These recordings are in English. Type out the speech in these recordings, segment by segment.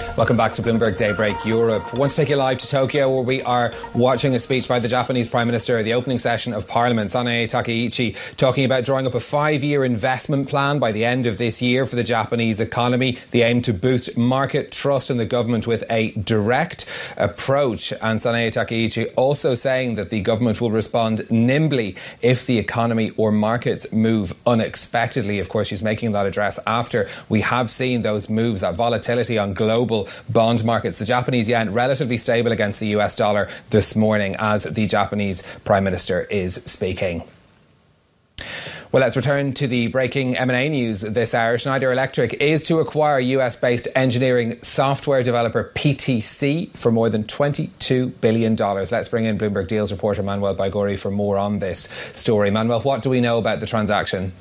Welcome back to Bloomberg Daybreak Europe. I want to take you live to Tokyo, where we are watching a speech by the Japanese Prime Minister at the opening session of Parliament, Sanae Takaichi, talking about drawing up a 5-year investment plan by the end of this year for the Japanese economy. The aim to boost market trust in the government with a direct approach. And Sanae Takaichi also saying that the government will respond nimbly if the economy or markets move unexpectedly. Of course, she's making that address after we have seen those moves, that volatility on global bond markets. The Japanese yen relatively stable against the US dollar this morning as the Japanese Prime Minister is speaking. Well, let's return to the breaking M&A news this hour. Schneider Electric is to acquire US-based engineering software developer PTC for more than $22 billion. Let's bring in Bloomberg Deals reporter Manuel Baigorri for more on this story. Manuel, what do we know about the transaction?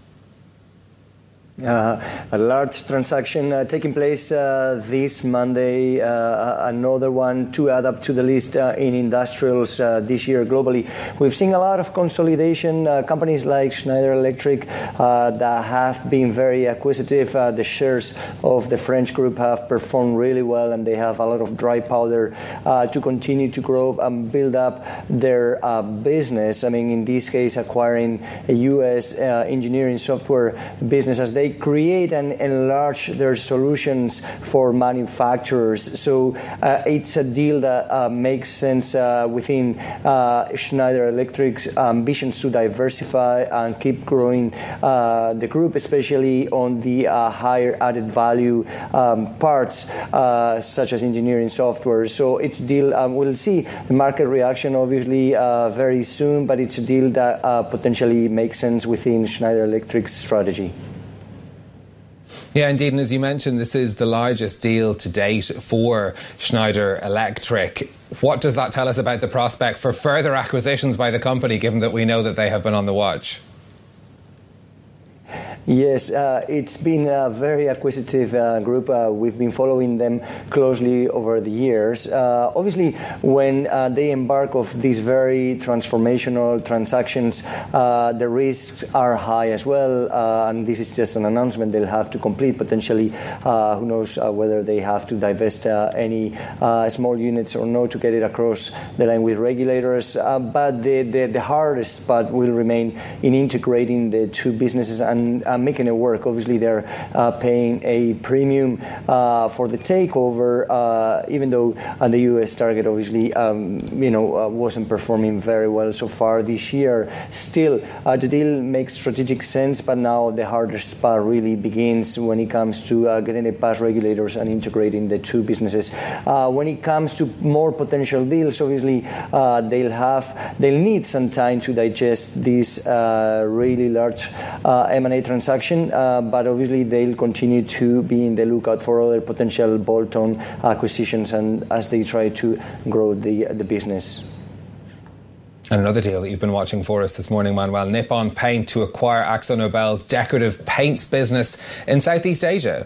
A large transaction taking place this Monday, another one to add up to the list in industrials this year globally. We've seen a lot of consolidation, companies like Schneider Electric that have been very acquisitive. The shares of the French group have performed really well, and they have a lot of dry powder to continue to grow and build up their business. I mean, in this case, acquiring a U.S. engineering software business as they create and enlarge their solutions for manufacturers. So it's a deal that makes sense within Schneider Electric's ambitions to diversify and keep growing the group, especially on the higher added value parts, such as engineering software. So it's a deal, we'll see the market reaction obviously very soon, but it's a deal that potentially makes sense within Schneider Electric's strategy. Yeah, indeed. And as you mentioned, this is the largest deal to date for Schneider Electric. What does that tell us about the prospect for further acquisitions by the company, given that we know that they have been on the watch? Yes, it's been a very acquisitive group. We've been following them closely over the years. Obviously, when they embark of these very transformational transactions, the risks are high as well. And this is just an announcement they'll have to complete. Potentially, who knows whether they have to divest any small units or no to get it across the line with regulators. But the hardest part will remain in integrating the two businesses and making it work. Obviously, they're paying a premium for the takeover, even though the U.S. target obviously, wasn't performing very well so far this year. Still, the deal makes strategic sense, but now the hardest part really begins when it comes to getting it past regulators and integrating the two businesses. When it comes to more potential deals, obviously, they'll need some time to digest this really large M&A transaction, but obviously they'll continue to be in the lookout for other potential bolt-on acquisitions and as they try to grow the business. And another deal that you've been watching for us this morning, Manuel, Nippon Paint to acquire AkzoNobel's decorative paints business in Southeast Asia.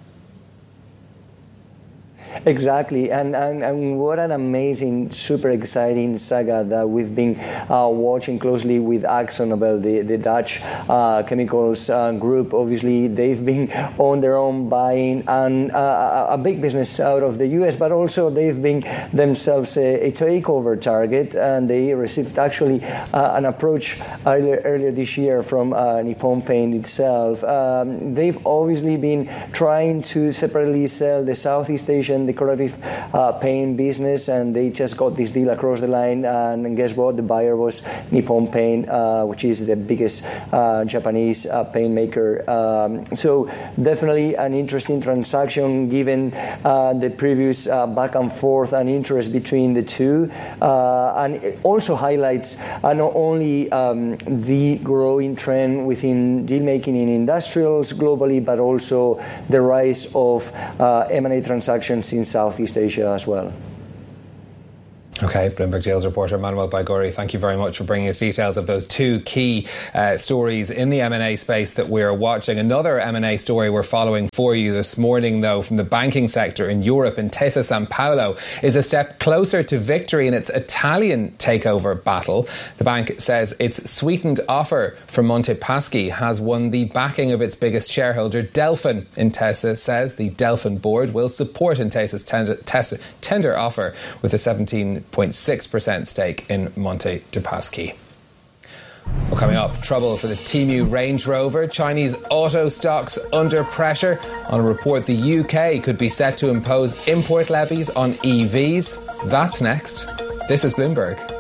Exactly, and what an amazing, super exciting saga that we've been watching closely with AkzoNobel, the Dutch chemicals group. Obviously, they've been on their own buying and a big business out of the US, but also they've been themselves a takeover target, and they received actually an approach earlier this year from Nippon Paint itself. They've obviously been trying to separately sell the Southeast Asian decorative paint business, and they just got this deal across the line. And guess what? The buyer was Nippon Paint, which is the biggest Japanese paint maker. So definitely an interesting transaction given the previous back and forth and interest between the two. And it also highlights not only the growing trend within deal making in industrials globally, but also the rise of M&A transactions in Southeast Asia as well. OK, Bloomberg Deals reporter Manuel Baigorri, thank you very much for bringing us details of those two key stories in the M&A space that we're watching. Another M&A story we're following for you this morning, though, from the banking sector in Europe, Intesa Sanpaolo is a step closer to victory in its Italian takeover battle. The bank says its sweetened offer from Monte Paschi has won the backing of its biggest shareholder, Delfin. Intesa says the Delfin board will support Intesa's tender offer with a 17.6% stake in Monte Paschi. Well, coming up, trouble for the Temu Range Rover. Chinese auto stocks under pressure. On a report, the UK could be set to impose import levies on EVs. That's next. This is Bloomberg.